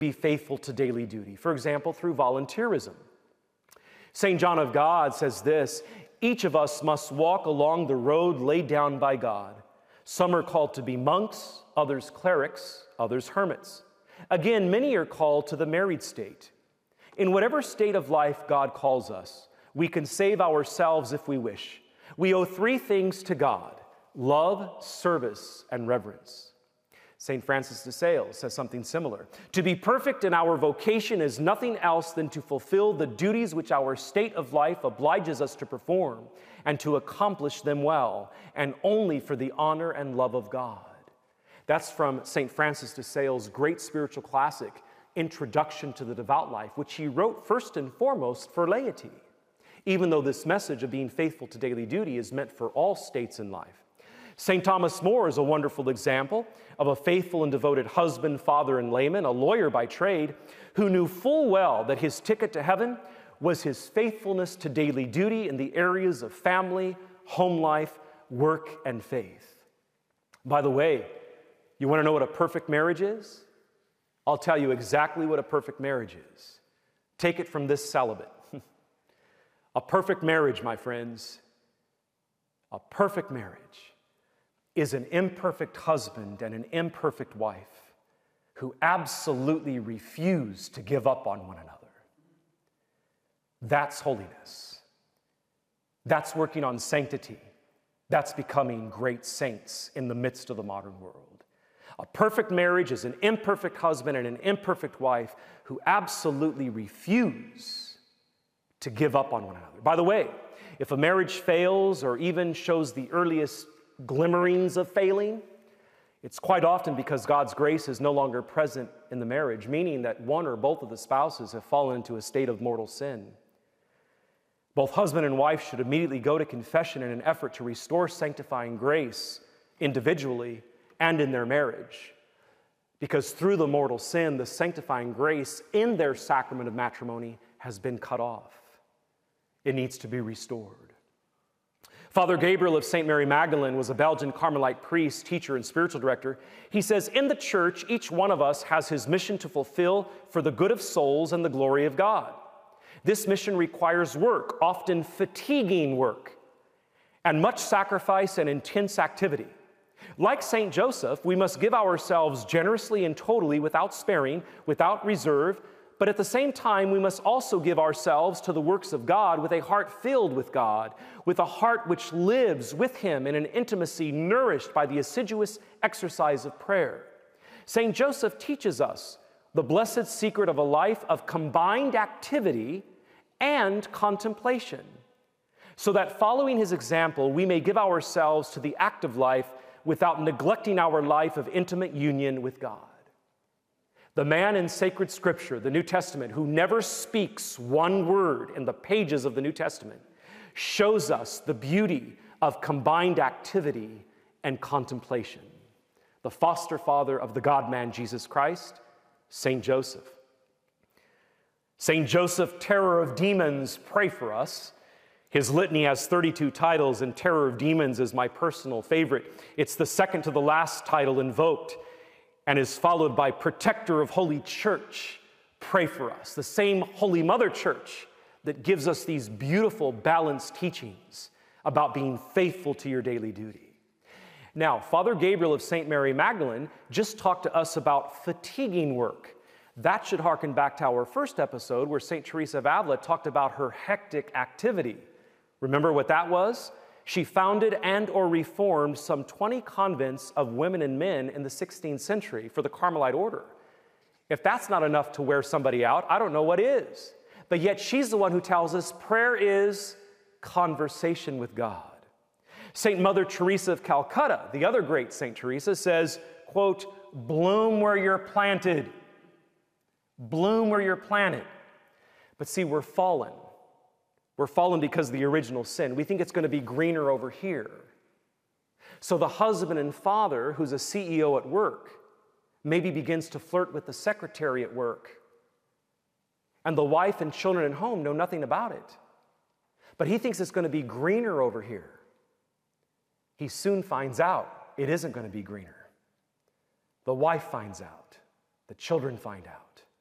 be faithful to daily duty, for example, through volunteerism. St. John of God says this, each of us must walk along the road laid down by God. Some are called to be monks, others clerics, others hermits. Again, many are called to the married state. In whatever state of life God calls us, we can save ourselves if we wish. We owe three things to God: love, service, and reverence. St. Francis de Sales says something similar. To be perfect in our vocation is nothing else than to fulfill the duties which our state of life obliges us to perform, and to accomplish them well, and only for the honor and love of God. That's from St. Francis de Sales' great spiritual classic, Introduction to the Devout Life, which he wrote first and foremost for laity, even though this message of being faithful to daily duty is meant for all states in life. St. Thomas More is a wonderful example of a faithful and devoted husband, father, and layman, a lawyer by trade, who knew full well that his ticket to heaven was his faithfulness to daily duty in the areas of family, home life, work, and faith. By the way, you want to know what a perfect marriage is? I'll tell you exactly what a perfect marriage is. Take it from this celibate. A perfect marriage, my friends, a perfect marriage is an imperfect husband and an imperfect wife who absolutely refuse to give up on one another. That's holiness. That's working on sanctity. That's becoming great saints in the midst of the modern world. A perfect marriage is an imperfect husband and an imperfect wife who absolutely refuse to give up on one another. By the way, if a marriage fails or even shows the earliest glimmerings of failing, it's quite often because God's grace is no longer present in the marriage, meaning that one or both of the spouses have fallen into a state of mortal sin. Both husband and wife should immediately go to confession in an effort to restore sanctifying grace individually and in their marriage, because through the mortal sin, the sanctifying grace in their sacrament of matrimony has been cut off. It needs to be restored. Father Gabriel of St. Mary Magdalene was a Belgian Carmelite priest, teacher, and spiritual director. He says, in the church, each one of us has his mission to fulfill for the good of souls and the glory of God. This mission requires work, often fatiguing work, and much sacrifice and intense activity. Like St. Joseph, we must give ourselves generously and totally, without sparing, without reserve, but at the same time, we must also give ourselves to the works of God with a heart filled with God, with a heart which lives with Him in an intimacy nourished by the assiduous exercise of prayer. St. Joseph teaches us the blessed secret of a life of combined activity and contemplation, so that following his example, we may give ourselves to the active life without neglecting our life of intimate union with God. The man in sacred scripture, the New Testament, who never speaks one word in the pages of the New Testament, shows us the beauty of combined activity and contemplation. The foster father of the God-man Jesus Christ, St. Joseph. St. Joseph, terror of demons, pray for us. His litany has 32 titles, and Terror of Demons is my personal favorite. It's the second to the last title invoked, and is followed by Protector of Holy Church, pray for us. The same Holy Mother Church that gives us these beautiful, balanced teachings about being faithful to your daily duty. Now, Father Gabriel of St. Mary Magdalene just talked to us about fatiguing work. That should harken back to our first episode where St. Teresa of Avila talked about her hectic activity. Remember what that was? She founded and or reformed some 20 convents of women and men in the 16th century for the Carmelite order. If that's not enough to wear somebody out, I don't know what is. But yet she's the one who tells us prayer is conversation with God. St. Mother Teresa of Calcutta, the other great St. Teresa, says, quote, bloom where you're planted. Bloom where you're planted. But see, we're fallen. We're fallen because of the original sin. We think it's going to be greener over here. So the husband and father, who's a CEO at work, maybe begins to flirt with the secretary at work. And the wife and children at home know nothing about it. But he thinks it's going to be greener over here. He soon finds out it isn't going to be greener. The wife finds out. The children find out.